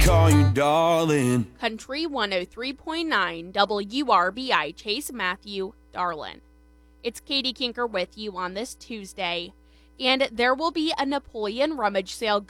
call you darling. Country 103.9 WRBI Chase Matthew, Darlin. It's Katie Kinker with you on this Tuesday, and there will be a Napoleon rummage sale